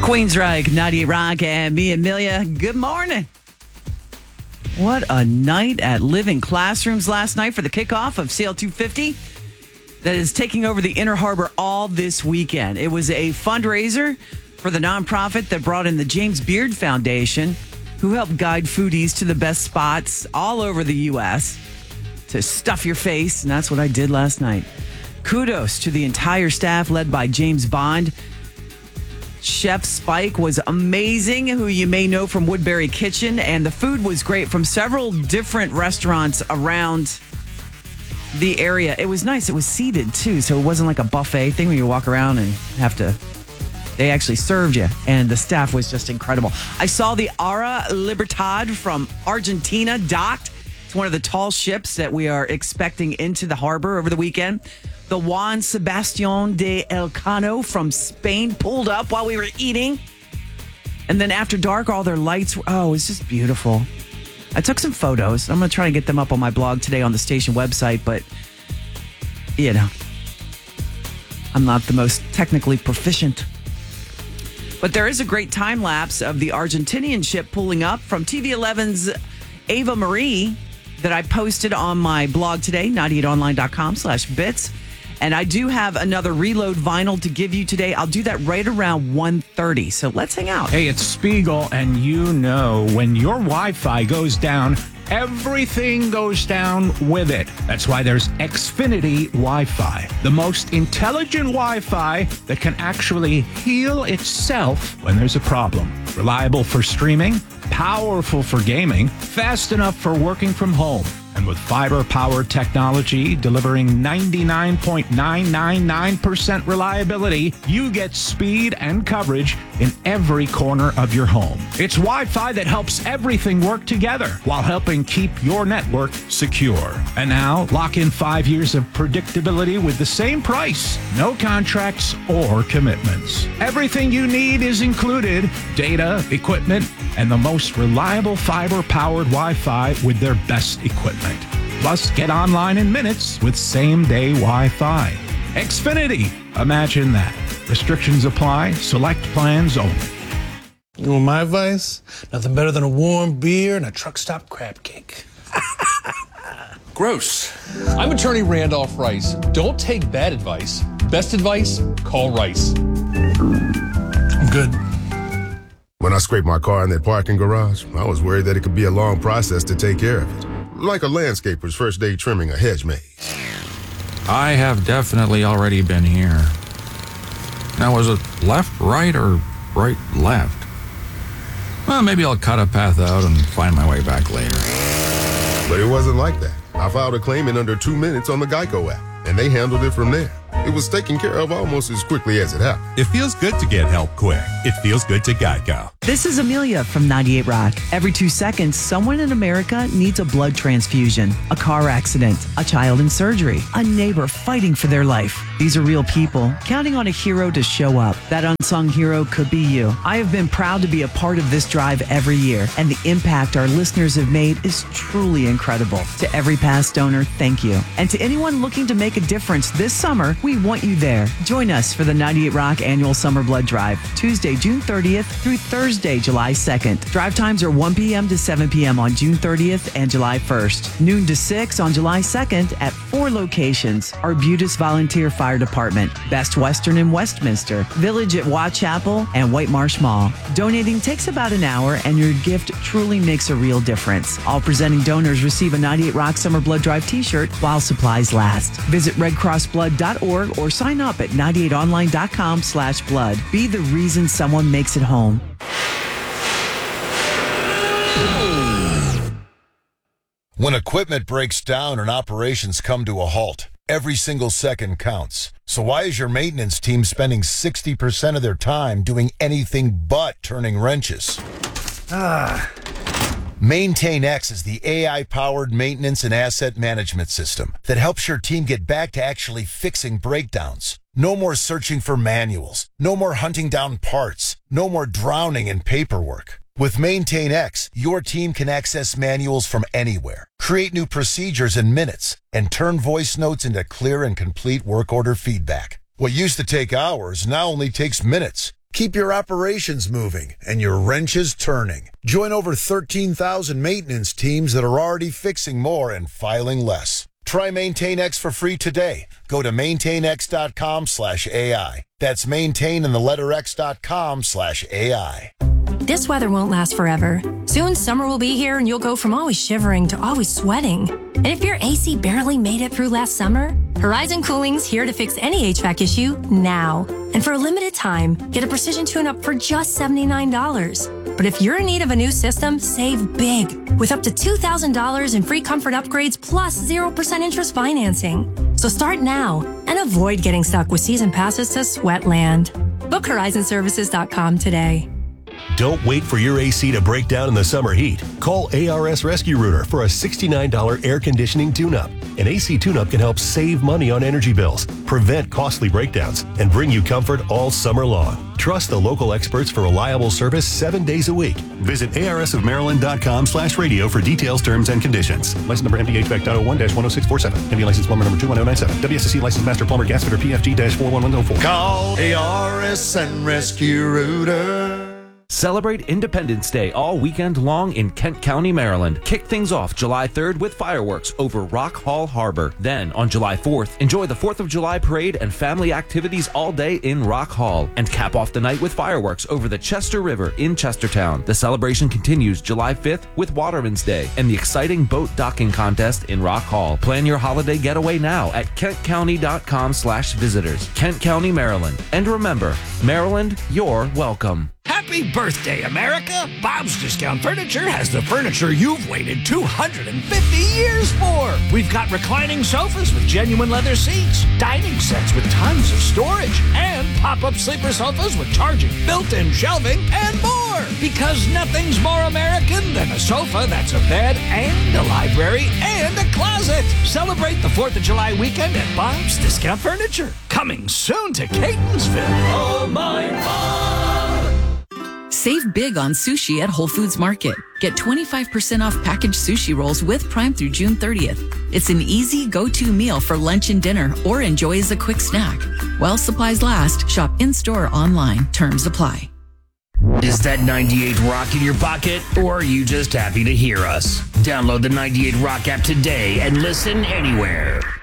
Queensryche, 98 Rock, and me, Amelia. Good morning. What a night at Living Classrooms last night for the kickoff of CL 250 that is taking over the Inner Harbor all this weekend. It was a fundraiser for the nonprofit that brought in the James Beard Foundation, who helped guide foodies to the best spots all over the U.S. to stuff your face, and that's what I did last night. Kudos to the entire staff led by James Bond. Chef Spike was amazing, who you may know from Woodbury Kitchen, and the food was great from several different restaurants around the area. It was nice. It was seated, too, so it wasn't like a buffet thing where you walk around and have to... They actually served you, and the staff was just incredible. I saw the Ara Libertad from Argentina docked. It's one of the tall ships that we are expecting into the harbor over the weekend. The Juan Sebastian de Elcano from Spain pulled up while we were eating. And then after dark, all their lights were, it was just beautiful. I took some photos. I'm going to try to get them up on my blog today on the station website, but, you know, I'm not the most technically proficient. But there is a great time lapse of the Argentinian ship pulling up from TV11's Ava Marie that I posted on my blog today, 98online.com/bits. And I do have another Reload vinyl to give you today. I'll do that right around 1:30. So let's hang out. Hey, it's Spiegel, and you know when your Wi-Fi goes down, everything goes down with it. That's why there's Xfinity Wi-Fi, the most intelligent Wi-Fi that can actually heal itself when there's a problem. Reliable for streaming, powerful for gaming, fast enough for working from home. And with fiber-powered technology delivering 99.999% reliability, you get speed and coverage in every corner of your home. It's Wi-Fi that helps everything work together while helping keep your network secure. And now, lock in 5 years of predictability with the same price. No contracts or commitments. Everything you need is included. Data, equipment, and the most reliable fiber-powered Wi-Fi with their best equipment. Plus, get online in minutes with same-day Wi-Fi. Xfinity. Imagine that. Restrictions apply. Select plans only. You want my advice? Nothing better than a warm beer and a truck stop crab cake. Gross. I'm attorney Randolph Rice. Don't take bad advice. Best advice? Call Rice. I'm good. When I scraped my car in that parking garage, I was worried that it could be a long process to take care of it. Like a landscaper's first day trimming a hedge maze. I have definitely already been here. Now, was it left, right, or right, left? Well, maybe I'll cut a path out and find my way back later. But it wasn't like that. I filed a claim in under 2 minutes on the Geico app, and they handled it from there. It was taken care of almost as quickly as it happened. It feels good to get help quick. It feels good to Geico. This is Amelia from 98 Rock. Every 2 seconds, someone in America needs a blood transfusion, a car accident, a child in surgery, a neighbor fighting for their life. These are real people counting on a hero to show up. That unsung hero could be you. I have been proud to be a part of this drive every year, and the impact our listeners have made is truly incredible. To every past donor, thank you. And to anyone looking to make a difference this summer, we want you there. Join us for the 98 Rock Annual Summer Blood Drive, Tuesday, June 30th through Thursday, July 2nd. Drive times are 1 p.m. to 7 p.m. on June 30th and July 1st. Noon to 6 on July 2nd at 4 locations. Arbutus Volunteer Fire Department, Best Western in Westminster, Village at Watt Chapel, and White Marsh Mall. Donating takes about an hour, and your gift truly makes a real difference. All presenting donors receive a 98 Rock Summer Blood Drive t-shirt while supplies last. Visit redcrossblood.org or sign up at 98online.com/blood. Be the reason someone makes it home. When equipment breaks down and operations come to a halt, every single second counts. So why is your maintenance team spending 60% of their time doing anything but turning wrenches? MaintainX is the AI-powered maintenance and asset management system that helps your team get back to actually fixing breakdowns. No more searching for manuals. No more hunting down parts. No more drowning in paperwork. With MaintainX, your team can access manuals from anywhere, create new procedures in minutes, and turn voice notes into clear and complete work order feedback. What used to take hours now only takes minutes. Keep your operations moving and your wrenches turning. Join over 13,000 maintenance teams that are already fixing more and filing less. Try MaintainX for free today. Go to maintainx.com/AI. That's maintain and the letter x.com/AI. This weather won't last forever. Soon summer will be here and you'll go from always shivering to always sweating. And if your AC barely made it through last summer, Horizon Cooling's here to fix any HVAC issue now. And for a limited time, get a precision tune-up for just $79. But if you're in need of a new system, save big with up to $2,000 in free comfort upgrades plus 0% interest financing. So start now and avoid getting stuck with season passes to Sweatland. Book HorizonServices.com today. Don't wait for your AC to break down in the summer heat. Call ARS Rescue Rooter for a $69 air conditioning tune-up. An AC tune-up can help save money on energy bills, prevent costly breakdowns, and bring you comfort all summer long. Trust the local experts for reliable service 7 days a week. Visit arsofmaryland.com/radio for details, terms, and conditions. License number MDHVAC.01-10647. MD license plumber number 21097. WSSC license master plumber gas fitter PFG-41104. Call ARS and Rescue Rooter. Celebrate Independence Day all weekend long in Kent County, Maryland. Kick things off July 3rd with fireworks over Rock Hall Harbor. Then, on July 4th, enjoy the 4th of July parade and family activities all day in Rock Hall. And cap off the night with fireworks over the Chester River in Chestertown. The celebration continues July 5th with Waterman's Day and the exciting boat docking contest in Rock Hall. Plan your holiday getaway now at kentcounty.com/visitors. Kent County, Maryland. And remember, Maryland, you're welcome. Happy birthday, America! Bob's Discount Furniture has the furniture you've waited 250 years for. We've got reclining sofas with genuine leather seats, dining sets with tons of storage, and pop-up sleeper sofas with charging, built-in shelving, and more. Because nothing's more American than a sofa that's a bed and a library and a closet. Celebrate the 4th of July weekend at Bob's Discount Furniture. Coming soon to Catonsville. Oh, my Bob! Save big on sushi at Whole Foods Market. Get 25% off packaged sushi rolls with Prime through June 30th. It's an easy go-to meal for lunch and dinner or enjoy as a quick snack. While supplies last, shop in-store or online. Terms apply. Is that 98 Rock in your pocket, or are you just happy to hear us? Download the 98 Rock app today and listen anywhere.